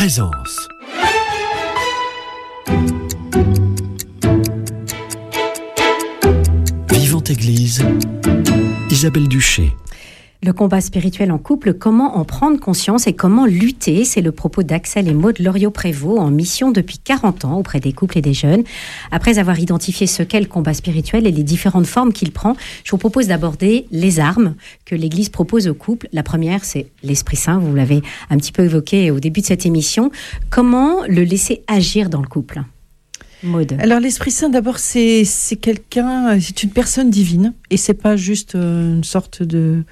Présence. Vivante Église, Isabelle Duché. Le combat spirituel en couple, comment en prendre conscience et comment lutter, c'est le propos d'Axel et Maud Loriot-Prévost en mission depuis 40 ans auprès des couples et des jeunes. Après avoir identifié ce qu'est le combat spirituel et les différentes formes qu'il prend, je vous propose d'aborder les armes que l'Église propose aux couples. La première, c'est l'Esprit Saint, vous l'avez un petit peu évoqué au début de cette émission. Comment le laisser agir dans le couple ? Maud. Alors l'Esprit Saint, d'abord, c'est une personne divine, et c'est pas juste une sorte de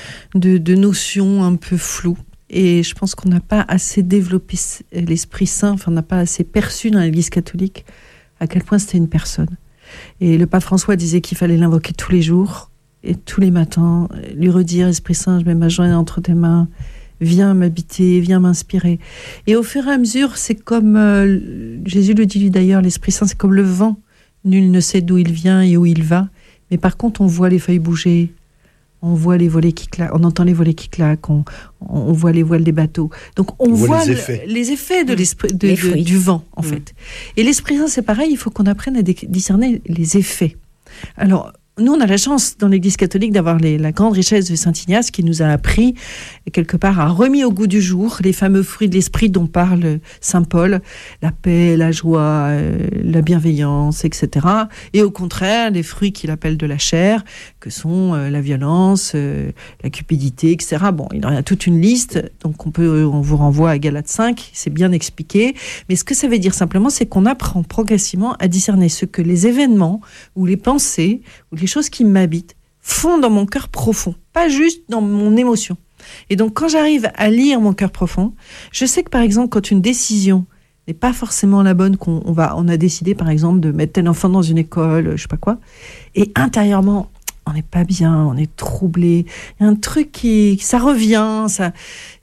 notion un peu floue. Et je pense qu'on n'a pas assez développé l'Esprit Saint, on n'a pas assez perçu dans l'Église catholique à quel point c'était une personne. Et le pape François disait qu'il fallait l'invoquer tous les jours et tous les matins, lui redire: Esprit Saint, je mets ma joie entre tes mains. Viens m'habiter, viens m'inspirer. Et au fur et à mesure, c'est comme, Jésus le dit lui d'ailleurs, l'Esprit Saint, c'est comme le vent. Nul ne sait d'où il vient et où il va. Mais par contre, on voit les feuilles bouger, on voit les volets qui claquent, on entend les volets qui claquent, on voit les voiles des bateaux. Donc on voit les effets de l'esprit, du vent, en fait. Et l'Esprit Saint, c'est pareil, il faut qu'on apprenne à discerner les effets. Alors, nous, on a la chance dans l'Église catholique d'avoir la grande richesse de Saint Ignace qui nous a appris, quelque part, a remis au goût du jour les fameux fruits de l'esprit dont parle Saint Paul, la paix, la joie, la bienveillance, etc. Et au contraire, les fruits qu'il appelle de la chair, que sont la violence, la cupidité, etc. Bon, il y en a toute une liste, donc on vous renvoie à Galates 5, c'est bien expliqué. Mais ce que ça veut dire simplement, c'est qu'on apprend progressivement à discerner ce que les événements ou les pensées ou les choses qui m'habitent font dans mon cœur profond, pas juste dans mon émotion. Et donc, quand j'arrive à lire mon cœur profond, je sais que, par exemple, quand une décision n'est pas forcément la bonne, on a décidé, par exemple, de mettre tel enfant dans une école, je sais pas quoi, et intérieurement, on n'est pas bien, on est troublé, il y a un truc ça revient, ça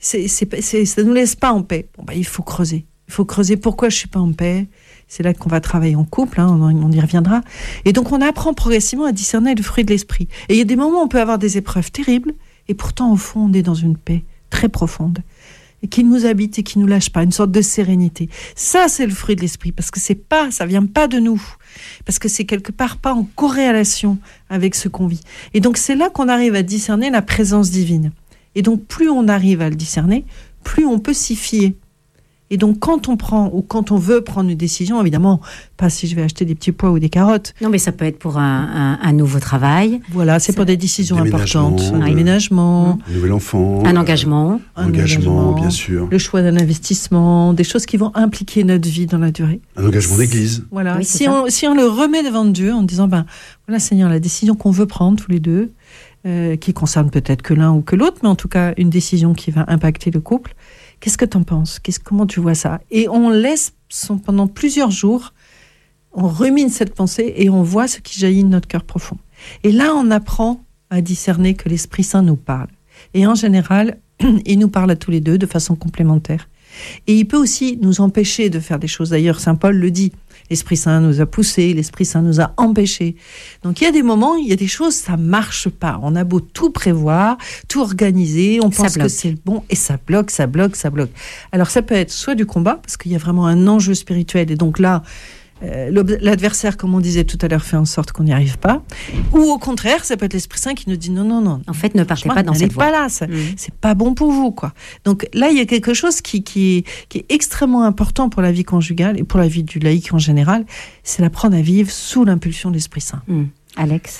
nous laisse pas en paix. Bon, il faut creuser. Il faut creuser pourquoi je suis pas en paix. C'est là qu'on va travailler en couple, on y reviendra. Et donc, on apprend progressivement à discerner le fruit de l'esprit. Et il y a des moments où on peut avoir des épreuves terribles, et pourtant, au fond, on est dans une paix très profonde, et qui nous habite et qui nous lâche pas, une sorte de sérénité. Ça, c'est le fruit de l'esprit, parce que ça vient pas de nous, parce que c'est quelque part pas en corrélation avec ce qu'on vit. Et donc, c'est là qu'on arrive à discerner la présence divine. Et donc, plus on arrive à le discerner, plus on peut s'y fier. Et donc, quand on veut prendre une décision, évidemment, pas si je vais acheter des petits pois ou des carottes. Non, mais ça peut être pour un nouveau travail. Voilà, c'est pour des décisions importantes. Un déménagement. Un nouvel enfant. Un engagement. Bien sûr. Le choix d'un investissement, des choses qui vont impliquer notre vie dans la durée. Un engagement d'église. Voilà. Oui, si on le remet devant Dieu en disant, voilà, Seigneur, la décision qu'on veut prendre tous les deux, qui concerne peut-être que l'un ou que l'autre, mais en tout cas, une décision qui va impacter le couple. Qu'est-ce que t'en penses ? Comment tu vois ça ? Et on laisse pendant plusieurs jours, on rumine cette pensée et on voit ce qui jaillit de notre cœur profond. Et là, on apprend à discerner que l'Esprit Saint nous parle. Et en général, il nous parle à tous les deux de façon complémentaire. Et il peut aussi nous empêcher de faire des choses. D'ailleurs, Saint Paul le dit. L'Esprit Saint nous a poussés, l'Esprit Saint nous a empêchés. Donc il y a des moments, il y a des choses, ça marche pas. On a beau tout prévoir, tout organiser, on pense que c'est le bon, et ça bloque. Alors ça peut être soit du combat, parce qu'il y a vraiment un enjeu spirituel, et donc là, l'adversaire, comme on disait tout à l'heure, fait en sorte qu'on n'y arrive pas. Ou au contraire, ça peut être l'Esprit Saint qui nous dit non. En fait, ne partez pas dans cette voie. Pas là, c'est pas bon pour vous, quoi. Donc là, il y a quelque chose qui est extrêmement important pour la vie conjugale et pour la vie du laïc en général, c'est d'apprendre à vivre sous l'impulsion de l'Esprit Saint. Alex ?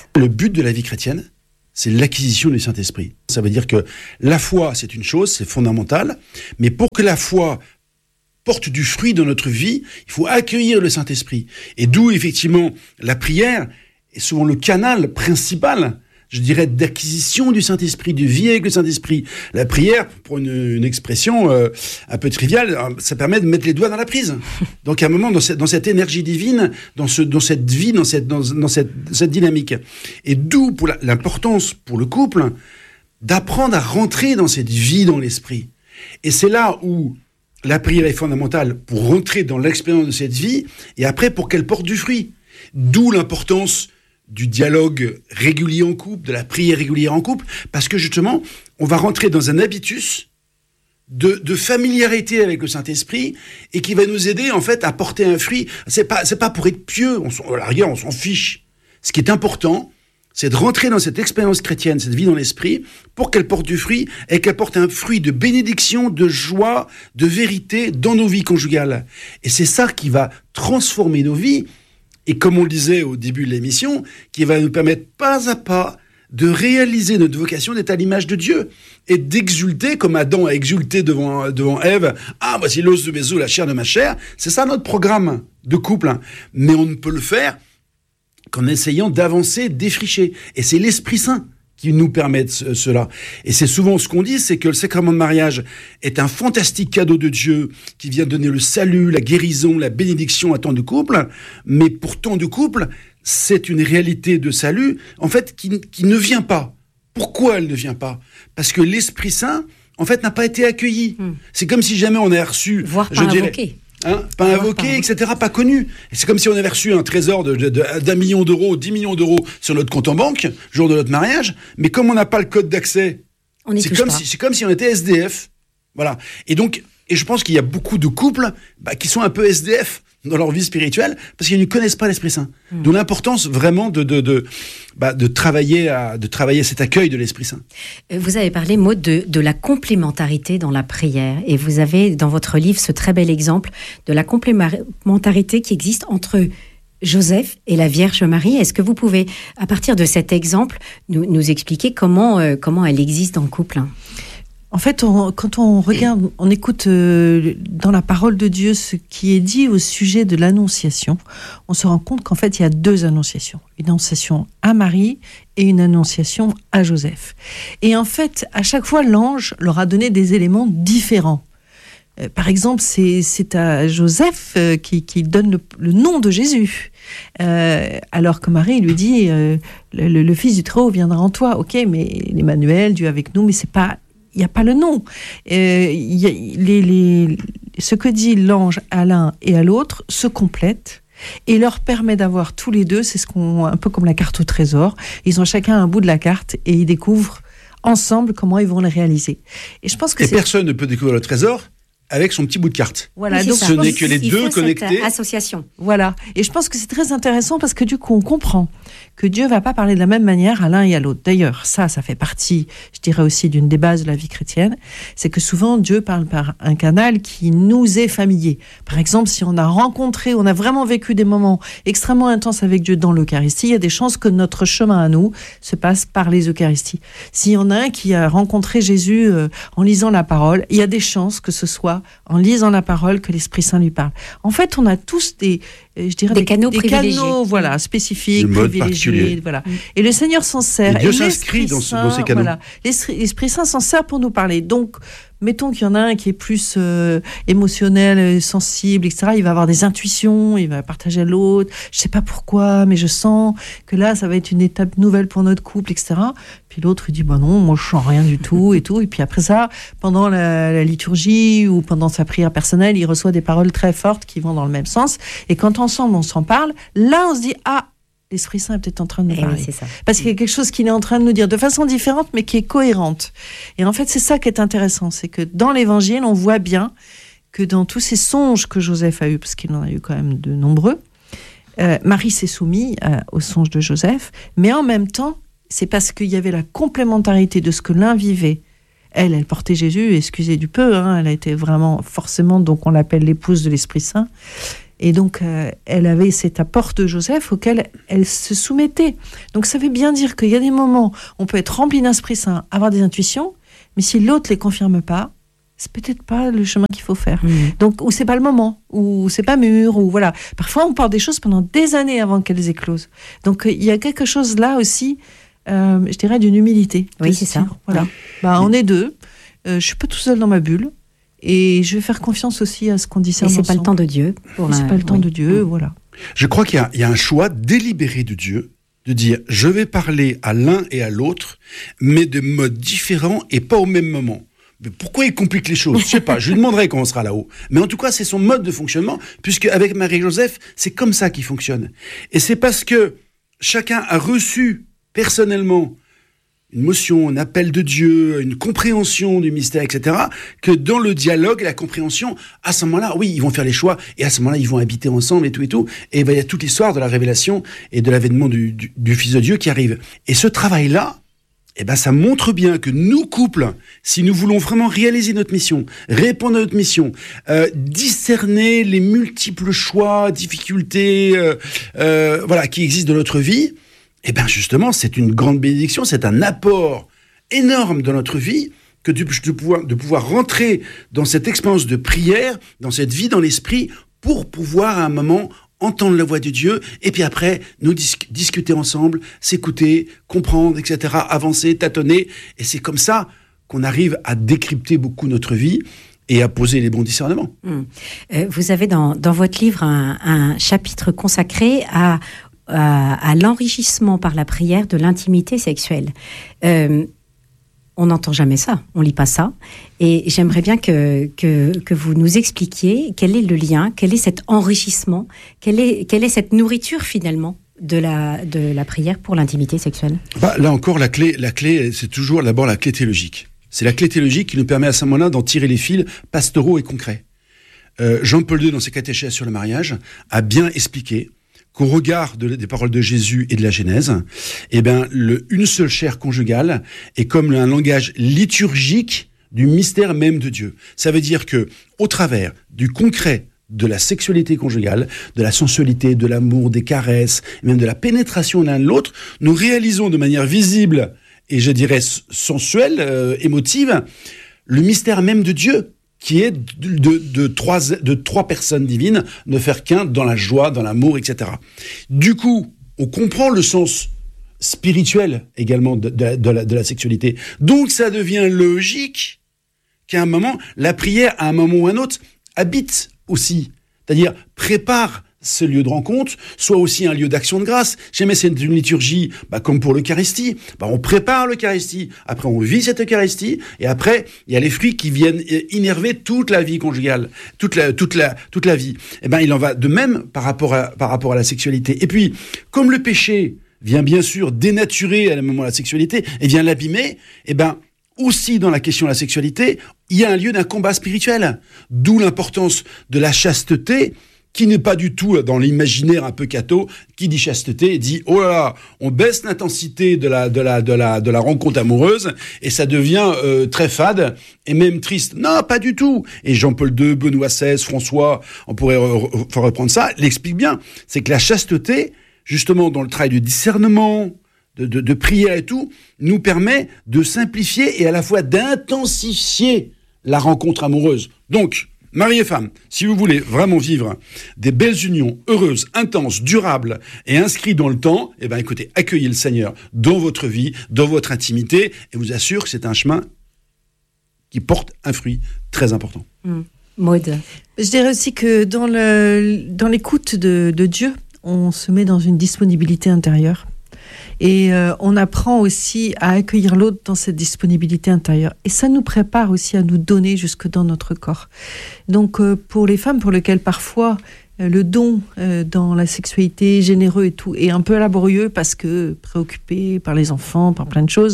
Le but de la vie chrétienne, c'est l'acquisition du Saint-Esprit. Ça veut dire que la foi, c'est une chose, c'est fondamental, mais pour que la foi porte du fruit dans notre vie, il faut accueillir le Saint-Esprit. Et d'où, effectivement, la prière est souvent le canal principal, je dirais, d'acquisition du Saint-Esprit, de vie avec le Saint-Esprit. La prière, pour une expression un peu triviale, ça permet de mettre les doigts dans la prise. Donc, à un moment, dans cette énergie divine, dans cette vie, dans cette dynamique. Et d'où l'importance pour le couple d'apprendre à rentrer dans cette vie dans l'Esprit. Et c'est là où la prière est fondamentale pour rentrer dans l'expérience de cette vie et après pour qu'elle porte du fruit. D'où l'importance du dialogue régulier en couple, de la prière régulière en couple, parce que justement, on va rentrer dans un habitus de familiarité avec le Saint-Esprit et qui va nous aider en fait à porter un fruit. C'est pas pour être pieux, à la rigueur on s'en fiche. Ce qui est important, c'est de rentrer dans cette expérience chrétienne, cette vie dans l'esprit, pour qu'elle porte du fruit et qu'elle porte un fruit de bénédiction, de joie, de vérité dans nos vies conjugales. Et c'est ça qui va transformer nos vies et comme on le disait au début de l'émission, qui va nous permettre pas à pas de réaliser notre vocation d'être à l'image de Dieu et d'exulter comme Adam a exulté devant Ève. Ah, voici l'os de mes os, la chair de ma chair. C'est ça notre programme de couple. Mais on ne peut le faire qu'en essayant d'avancer, défricher. Et c'est l'Esprit Saint qui nous permet cela. Et c'est souvent ce qu'on dit, c'est que le sacrement de mariage est un fantastique cadeau de Dieu qui vient donner le salut, la guérison, la bénédiction à tant de couples. Mais pour tant de couples, c'est une réalité de salut, en fait, qui ne vient pas. Pourquoi elle ne vient pas ? Parce que l'Esprit Saint, en fait, n'a pas été accueilli. C'est comme si jamais on avait reçu... Voire pas invoqué. Pas invoqué, etc., pas connu. Et c'est comme si on avait reçu un trésor d'1 million d'euros, 10 millions d'euros sur notre compte en banque, le jour de notre mariage, mais comme on n'a pas le code d'accès, c'est comme si on était SDF. Voilà. Et je pense qu'il y a beaucoup de couples qui sont un peu SDF dans leur vie spirituelle parce qu'ils ne connaissent pas l'Esprit Saint. D'où l'importance vraiment de travailler cet accueil de l'Esprit Saint. Vous avez parlé, Maud, de la complémentarité dans la prière et vous avez dans votre livre ce très bel exemple de la complémentarité qui existe entre Joseph et la Vierge Marie. Est-ce que vous pouvez, à partir de cet exemple, nous expliquer comment elle existe dans le couple ? En fait, quand on regarde, on écoute dans la parole de Dieu ce qui est dit au sujet de l'annonciation, on se rend compte qu'en fait, il y a 2 annonciations. Une annonciation à Marie et une annonciation à Joseph. Et en fait, à chaque fois, l'ange leur a donné des éléments différents. Par exemple, c'est à Joseph qui donne le nom de Jésus. Alors que Marie lui dit, le Fils du Très-Haut viendra en toi. Ok, mais l'Emmanuel, Dieu avec nous, mais c'est pas... Il n'y a pas le nom. Ce que dit l'ange à l'un et à l'autre se complète et leur permet d'avoir tous les deux, c'est un peu comme la carte au trésor. Ils ont chacun un bout de la carte et ils découvrent ensemble comment ils vont le réaliser. Et je pense que personne ne peut découvrir le trésor avec son petit bout de carte. Voilà, oui, donc ce n'est que les deux connectés. Cette association. Voilà. Et je pense que c'est très intéressant parce que du coup, on comprend que Dieu va pas parler de la même manière à l'un et à l'autre. D'ailleurs, ça fait partie, je dirais aussi, d'une des bases de la vie chrétienne. C'est que souvent, Dieu parle par un canal qui nous est familier. Par exemple, si on a vraiment vécu des moments extrêmement intenses avec Dieu dans l'Eucharistie, il y a des chances que notre chemin à nous se passe par les Eucharisties. S'il y en a un qui a rencontré Jésus en lisant la parole, il y a des chances que ce soit en lisant la parole que l'Esprit Saint lui parle. En fait, on a tous des canaux privilégiés. Canaux, voilà, spécifiques, privilégiés, voilà. Et le Seigneur s'en sert. Et Dieu s'inscrit dans ces canaux. Voilà. L'Esprit Saint s'en sert pour nous parler. Donc, mettons qu'il y en a un qui est plus émotionnel, sensible, etc. Il va avoir des intuitions, il va partager à l'autre. Je sais pas pourquoi, mais je sens que là, ça va être une étape nouvelle pour notre couple, etc. Puis l'autre, il dit, bah non, moi, je sens rien du tout, et tout. Et puis après ça, pendant la liturgie ou pendant sa prière personnelle, il reçoit des paroles très fortes qui vont dans le même sens. Et quand ensemble, on s'en parle, là, on se dit, ah, l'Esprit Saint est peut-être en train de nous parler. Oui, c'est ça. Parce qu'il y a quelque chose qu'il est en train de nous dire de façon différente, mais qui est cohérente. Et en fait, c'est ça qui est intéressant. C'est que dans l'Évangile, on voit bien que dans tous ces songes que Joseph a eus, parce qu'il en a eu quand même de nombreux, Marie s'est soumise aux songes de Joseph, mais en même temps, c'est parce qu'il y avait la complémentarité de ce que l'un vivait. Elle portait Jésus, excusez du peu, elle a été vraiment, forcément, donc on l'appelle l'épouse de l'Esprit Saint. Et donc, elle avait cet apport de Joseph auquel elle se soumettait. Donc, ça veut bien dire qu'il y a des moments où on peut être rempli d'Esprit Saint, avoir des intuitions, mais si l'autre ne les confirme pas, c'est peut-être pas le chemin qu'il faut faire. Donc, ou c'est pas le moment, ou c'est pas mûr, ou voilà. Parfois, on porte des choses pendant des années avant qu'elles éclosent. Donc, il y a quelque chose là aussi, je dirais, d'une humilité. Oui, c'est ça. Voilà. On est deux. Je suis pas tout seul dans ma bulle. Et je vais faire confiance aussi à ce qu'on discerne ensemble. Et c'est pas le temps de Dieu. C'est pas le temps de Dieu, voilà. Je crois qu'il y a un choix délibéré de Dieu de dire je vais parler à l'un et à l'autre, mais de modes différents et pas au même moment. Mais pourquoi il complique les choses ? Je sais pas, je lui demanderai quand on sera là-haut. Mais en tout cas, c'est son mode de fonctionnement, puisque avec Marie-Joseph, c'est comme ça qu'il fonctionne. Et c'est parce que chacun a reçu personnellement une motion, un appel de Dieu, une compréhension du mystère, etc., que dans le dialogue et la compréhension, à ce moment-là, oui, ils vont faire les choix, et à ce moment-là, ils vont habiter ensemble et tout, et il y a toute l'histoire de la révélation et de l'avènement du Fils de Dieu qui arrive. Et ce travail-là, ça montre bien que nous, couples, si nous voulons vraiment réaliser notre mission, répondre à notre mission, discerner les multiples choix, difficultés, qui existent dans notre vie, justement, c'est une grande bénédiction, c'est un apport énorme dans notre vie que de pouvoir rentrer dans cette expérience de prière, dans cette vie dans l'esprit, pour pouvoir à un moment entendre la voix de Dieu, et puis après, nous discuter ensemble, s'écouter, comprendre, etc., avancer, tâtonner, et c'est comme ça qu'on arrive à décrypter beaucoup notre vie et à poser les bons discernements. Vous avez dans votre livre un chapitre consacré à l'enrichissement par la prière de l'intimité sexuelle. On n'entend jamais ça, on lit pas ça. Et j'aimerais bien que vous nous expliquiez quel est le lien, quel est cet enrichissement, quelle est cette nourriture finalement de la prière pour l'intimité sexuelle. Là encore, la clé, c'est toujours d'abord la clé théologique. C'est la clé théologique qui nous permet à ce moment-là d'en tirer les fils pastoraux et concrets. Jean-Paul II, dans ses catéchèses sur le mariage, a bien expliqué qu'au regard des paroles de Jésus et de la Genèse, une seule chair conjugale est comme un langage liturgique du mystère même de Dieu. Ça veut dire que, au travers du concret de la sexualité conjugale, de la sensualité, de l'amour, des caresses, même de la pénétration l'un de l'autre, nous réalisons de manière visible et je dirais sensuelle, émotive, le mystère même de Dieu, qui est de trois personnes divines, ne faire qu'un dans la joie, dans l'amour, etc. Du coup, on comprend le sens spirituel également de la sexualité. Donc, ça devient logique qu'à un moment, la prière, à un moment ou à un autre, habite aussi. C'est-à-dire, prépare ce lieu de rencontre, soit aussi un lieu d'action de grâce. Jamais c'est une liturgie, comme pour l'Eucharistie. On prépare l'Eucharistie, après on vit cette Eucharistie, et après il y a les fruits qui viennent innerver toute la vie conjugale, toute la vie. Il en va de même par rapport à la sexualité. Et puis, comme le péché vient bien sûr dénaturer à un moment la sexualité et vient l'abîmer, aussi dans la question de la sexualité, il y a un lieu d'un combat spirituel. D'où l'importance de la chasteté, qui n'est pas du tout dans l'imaginaire un peu catho, qui dit chasteté, dit oh là là, on baisse l'intensité de la rencontre amoureuse et ça devient très fade et même triste. Non, pas du tout. Et Jean-Paul II, Benoît XVI, François, on pourrait reprendre ça, l'explique bien. C'est que la chasteté, justement dans le travail de discernement, de prière et tout, nous permet de simplifier et à la fois d'intensifier la rencontre amoureuse. Donc, mari et femme, si vous voulez vraiment vivre des belles unions heureuses, intenses, durables et inscrites dans le temps, écoutez, accueillez le Seigneur dans votre vie, dans votre intimité, et vous assure que c'est un chemin qui porte un fruit très important. Maud. Je dirais aussi que dans l'écoute de Dieu, on se met dans une disponibilité intérieure. Et on apprend aussi à accueillir l'autre dans cette disponibilité intérieure. Et ça nous prépare aussi à nous donner jusque dans notre corps. Donc pour les femmes pour lesquelles parfois le don dans la sexualité généreux et tout est un peu laborieux parce que préoccupées par les enfants, par plein de choses,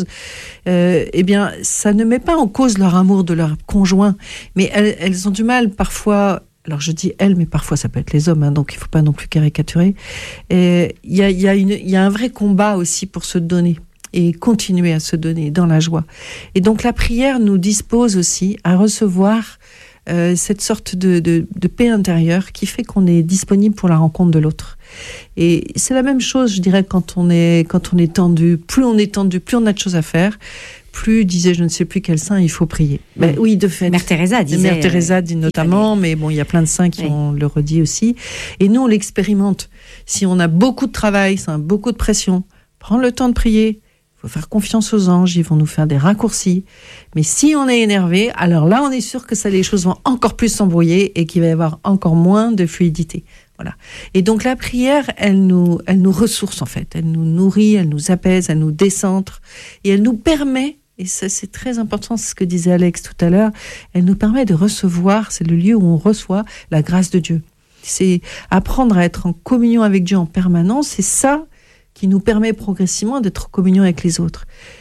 ça ne met pas en cause leur amour de leur conjoint. Mais elles ont du mal parfois... Alors je dis elles, mais parfois ça peut être les hommes, donc il ne faut pas non plus caricaturer. Il y a un vrai combat aussi pour se donner et continuer à se donner dans la joie. Et donc la prière nous dispose aussi à recevoir cette sorte de paix intérieure qui fait qu'on est disponible pour la rencontre de l'autre. Et c'est la même chose, je dirais, quand on est tendu. Plus on est tendu, plus on a de choses à faire. Plus, disait je ne sais plus quel saint, il faut prier. Oui, de fait. Mère Teresa disait. Mère Teresa dit notamment, mais bon, il y a plein de saints qui ont le redit aussi. Et nous, on l'expérimente. Si on a beaucoup de travail, beaucoup de pression, prendre le temps de prier. Il faut faire confiance aux anges, ils vont nous faire des raccourcis. Mais si on est énervé, alors là, on est sûr que les choses vont encore plus s'embrouiller et qu'il va y avoir encore moins de fluidité. Voilà. Et donc la prière, elle nous ressource en fait. Elle nous nourrit, elle nous apaise, elle nous décentre. Et elle nous permet, et ça c'est très important, c'est ce que disait Alex tout à l'heure, elle nous permet de recevoir, c'est le lieu où on reçoit la grâce de Dieu. C'est apprendre à être en communion avec Dieu en permanence, c'est ça qui nous permet progressivement d'être en communion avec les autres.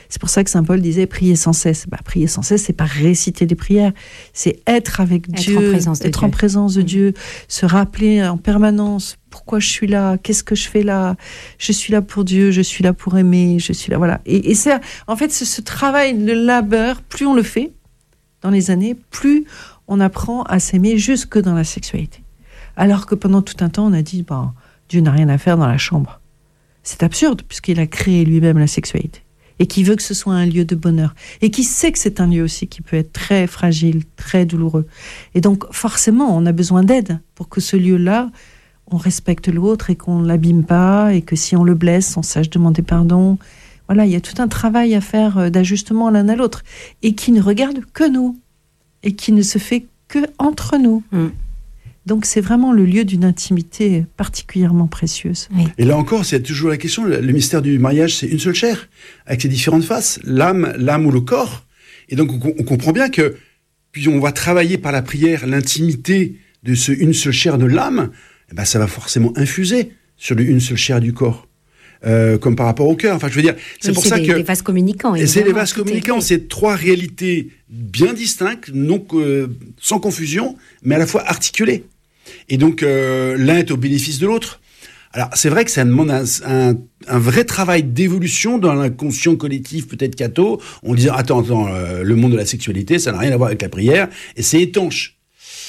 C'est pour ça que saint Paul disait prier sans cesse. Prier sans cesse, c'est pas réciter des prières, c'est être avec Dieu, être en présence de Dieu, se rappeler en permanence pourquoi je suis là, qu'est-ce que je fais là, je suis là pour Dieu, je suis là pour aimer, je suis là, voilà. Et c'est, en fait, ce travail, le labeur, plus on le fait dans les années, plus on apprend à s'aimer jusque dans la sexualité. Alors que pendant tout un temps, on a dit, Dieu n'a rien à faire dans la chambre. C'est absurde, puisqu'il a créé lui-même la sexualité. Et qui veut que ce soit un lieu de bonheur. Et qui sait que c'est un lieu aussi qui peut être très fragile, très douloureux. Et donc, forcément, on a besoin d'aide pour que ce lieu-là, on respecte l'autre et qu'on ne l'abîme pas, et que si on le blesse, on sache demander pardon. Voilà, il y a tout un travail à faire d'ajustement l'un à l'autre. Et qui ne regarde que nous. Et qui ne se fait que entre nous. Donc c'est vraiment le lieu d'une intimité particulièrement précieuse. Oui. Et là encore, c'est toujours la question, le mystère du mariage, c'est une seule chair, avec ses différentes faces, l'âme ou le corps. Et donc on comprend bien que, puis on va travailler par la prière l'intimité de ce une seule chair de l'âme, ça va forcément infuser sur une seule chair du corps. Comme par rapport au cœur. Enfin, je veux dire, c'est pour ça que... les vases communicants. Et c'est les vases communicants, c'est trois réalités bien distinctes, sans confusion, mais à la fois articulées. Et donc, l'un est au bénéfice de l'autre. Alors, c'est vrai que ça demande un vrai travail d'évolution dans l'inconscient collectif, peut-être catho. On disait, attends, le monde de la sexualité, ça n'a rien à voir avec la prière, et c'est étanche.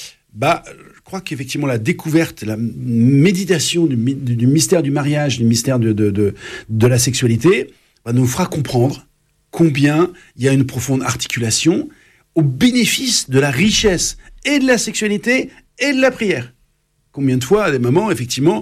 Je crois qu'effectivement, la découverte, la méditation du mystère du mariage, du mystère de la sexualité, nous fera comprendre combien il y a une profonde articulation au bénéfice de la richesse et de la sexualité et de la prière. Combien de fois, à des moments, effectivement,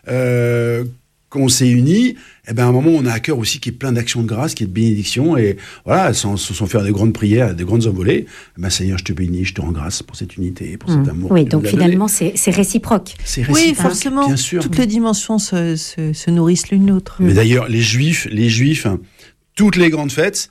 quand on s'est unis, à un moment, on a à cœur aussi qu'il y ait plein d'actions de grâce, qu'il y ait de bénédictions, et voilà, sans faire de grandes prières, de grandes envolées, Seigneur, je te bénis, je te rends grâce pour cette unité, pour cet amour. Oui, donc finalement, c'est réciproque. C'est réciproque. Oui, forcément, bien sûr. Toutes les dimensions se nourrissent l'une l'autre. Mais d'ailleurs, les Juifs, toutes les grandes fêtes,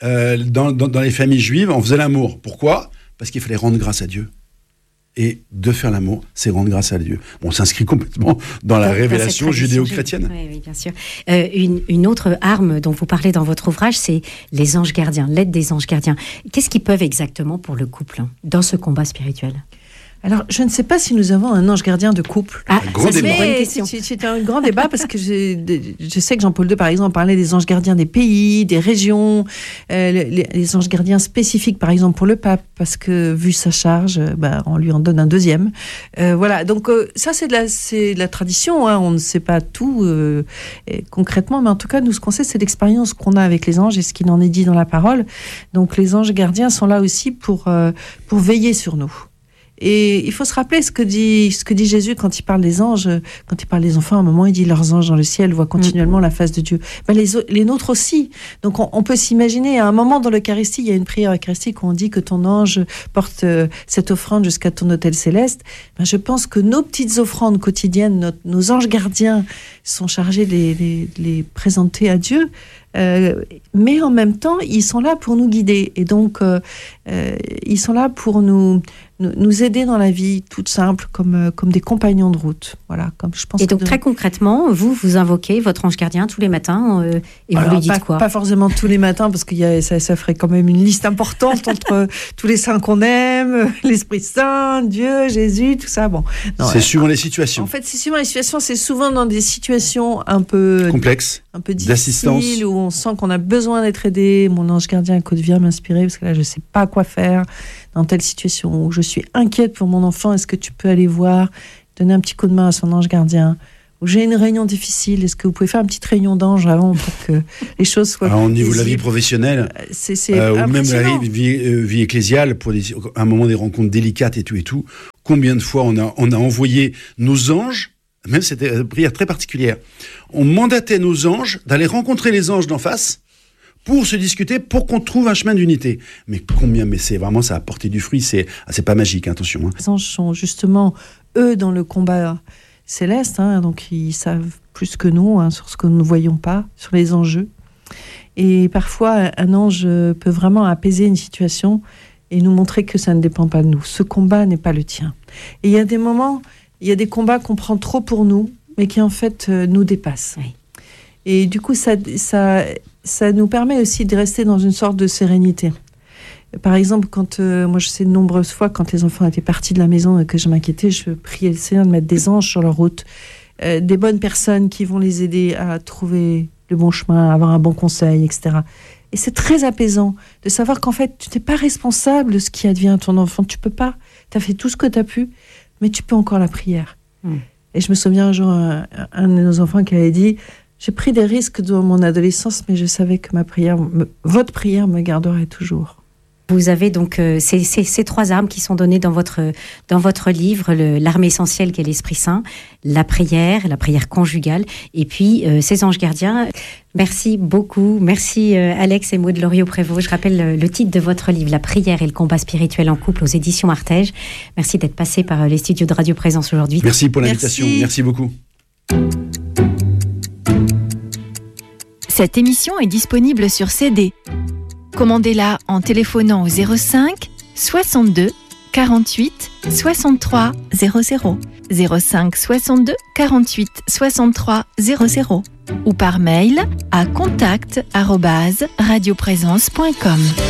dans les familles juives, on faisait l'amour. Pourquoi ? Parce qu'il fallait rendre grâce à Dieu. Et de faire l'amour, c'est rendre grâce à Dieu. On s'inscrit complètement dans la révélation judéo-chrétienne. Oui, bien sûr. Une autre arme dont vous parlez dans votre ouvrage, c'est les anges gardiens, l'aide des anges gardiens. Qu'est-ce qu'ils peuvent exactement pour le couple dans ce combat spirituel ? Alors, je ne sais pas si nous avons un ange gardien de couple. C'est un grand débat parce que je sais que Jean-Paul II, par exemple, parlait des anges gardiens des pays, des régions, les anges gardiens spécifiques, par exemple, pour le pape, parce que, vu sa charge, on lui en donne un deuxième. Voilà, donc ça, c'est de la tradition, hein. On ne sait pas tout concrètement, mais en tout cas, nous, ce qu'on sait, c'est l'expérience qu'on a avec les anges et ce qu'il en est dit dans la parole. Donc, les anges gardiens sont là aussi pour veiller sur nous. Et il faut se rappeler ce que dit Jésus quand il parle des anges, quand il parle des enfants. À un moment, il dit leurs anges dans le ciel voient continuellement la face de Dieu. Les nôtres aussi. Donc, on peut s'imaginer, à un moment dans l'Eucharistie, il y a une prière eucharistique où on dit que ton ange porte cette offrande jusqu'à ton autel céleste. Je pense que nos petites offrandes quotidiennes, nos anges gardiens sont chargés de les présenter à Dieu. Mais en même temps, ils sont là pour nous guider. Et donc, ils sont là pour nous aider dans la vie toute simple, comme des compagnons de route. Voilà, comme je pense. Et donc, très concrètement, vous invoquez votre ange gardien tous les matins et vous lui dites quoi ? Pas forcément tous les matins, parce que ça ferait quand même une liste importante entre tous les saints qu'on aime, l'Esprit Saint, Dieu, Jésus, tout ça. Bon, non, c'est suivant les situations. En fait, c'est suivant les situations. C'est souvent dans des situations un peu complexes, un peu difficiles, où on sent qu'on a besoin d'être aidé. Mon ange gardien, écoute, viens m'inspirer, parce que là, je sais pas quoi faire dans telle situation, où je suis inquiète pour mon enfant. Est-ce que tu peux aller voir, donner un petit coup de main à son ange gardien ? Ou j'ai une réunion difficile, est-ce que vous pouvez faire une petite réunion d'ange avant pour que les choses soient... Au niveau de la vie professionnelle, ou même la vie ecclésiale, pour un moment des rencontres délicates et tout, combien de fois on a envoyé nos anges, même c'était une prière très particulière, on mandatait nos anges d'aller rencontrer les anges d'en face pour se discuter, pour qu'on trouve un chemin d'unité. Mais c'est vraiment, ça a porté du fruit, c'est pas magique, attention. Hein. Les anges sont justement, eux, dans le combat céleste, hein, donc ils savent plus que nous sur ce que nous ne voyons pas, sur les enjeux. Et parfois, un ange peut vraiment apaiser une situation et nous montrer que ça ne dépend pas de nous. Ce combat n'est pas le tien. Et il y a des moments, il y a des combats qu'on prend trop pour nous, mais qui en fait nous dépassent. Oui. Et du coup, ça nous permet aussi de rester dans une sorte de sérénité. Par exemple, quand moi je sais de nombreuses fois, quand les enfants étaient partis de la maison et que je m'inquiétais, je priais le Seigneur de mettre des anges sur leur route, des bonnes personnes qui vont les aider à trouver le bon chemin, à avoir un bon conseil, etc. Et c'est très apaisant de savoir qu'en fait, tu n'es pas responsable de ce qui advient à ton enfant. Tu peux pas. Tu as fait tout ce que tu as pu, mais tu peux encore la prière. Et je me souviens un jour, un de nos enfants qui avait dit « J'ai pris des risques dans mon adolescence, mais je savais que votre prière me garderait toujours. » Vous avez donc ces 3 armes qui sont données dans votre livre, l'arme essentielle qui est l'Esprit Saint, la prière conjugale, et puis ces anges gardiens. Merci beaucoup. Merci Alex et Maud Loriot-Prévost. Je rappelle le titre de votre livre, La prière et le combat spirituel en couple, aux éditions Artege. Merci d'être passé par les studios de Radio Présence aujourd'hui. Merci pour l'invitation. Merci beaucoup. Cette émission est disponible sur CD. Commandez-la en téléphonant au 05 62 48 63 00, 05 62 48 63 00 ou par mail à contact@radioprésence.com.